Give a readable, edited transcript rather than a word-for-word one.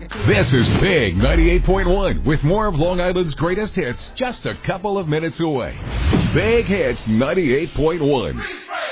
This is Big 98.1 with more of Long Island's greatest hits just a couple of minutes away. Big Hits 98.1.